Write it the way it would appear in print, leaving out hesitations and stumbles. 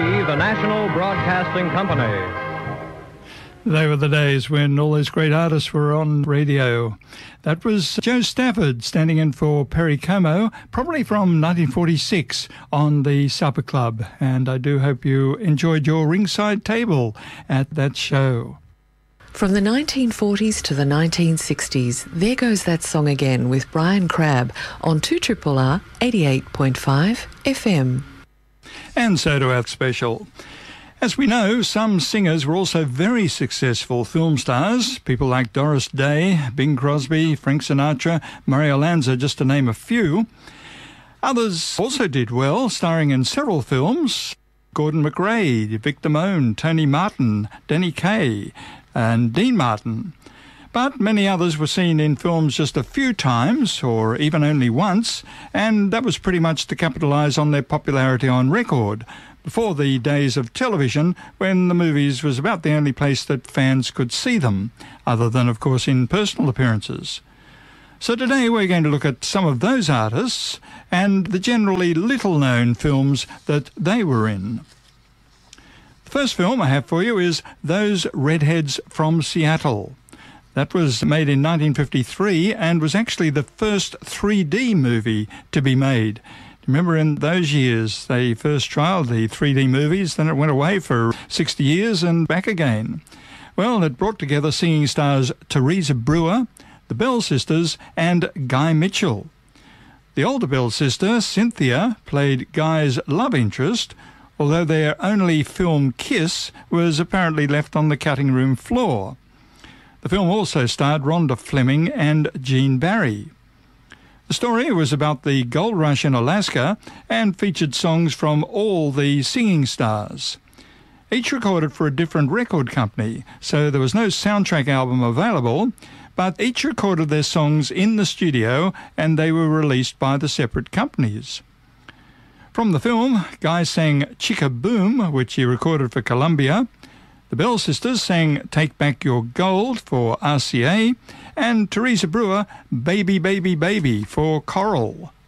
NBC, the national broadcasting company. They were the days when all those great artists were on radio. That was Joe Stafford standing in for Perry Como, probably from 1946 on the Supper Club. And I do hope you enjoyed your ringside table at that show. From the 1940s to the 1960s, there goes that song again with Brian Crabb on 2RRR 88.5 FM. And so to our special. As we know, some singers were also very successful film stars, people like Doris Day, Bing Crosby, Frank Sinatra, Mario Lanza, just to name a few. Others also did well, starring in several films. Gordon MacRae, Vic Damone, Tony Martin, Danny Kaye, and Dean Martin. But many others were seen in films just a few times, or even only once, and that was pretty much to capitalise on their popularity on record, before the days of television, when the movies was about the only place that fans could see them, other than, of course, in personal appearances. So today we're going to look at some of those artists and the generally little-known films that they were in. The first film I have for you is Those Redheads from Seattle. That was made in 1953 and was actually the first 3D movie to be made. Remember, in those years, they first trialled the 3D movies, then it went away for 60 years and back again. Well, it brought together singing stars Teresa Brewer, the Bell Sisters, and Guy Mitchell. The older Bell sister, Cynthia, played Guy's love interest, although their only film kiss was apparently left on the cutting room floor. The film also starred Rhonda Fleming and Gene Barry. The story was about the gold rush in Alaska and featured songs from all the singing stars. Each recorded for a different record company, so there was no soundtrack album available, but each recorded their songs in the studio and they were released by the separate companies. From the film, Guy sang Chicka Boom, which he recorded for Columbia. The Bell Sisters sang Take Back Your Gold for RCA, and Teresa Brewer, Baby, Baby, Baby for Coral.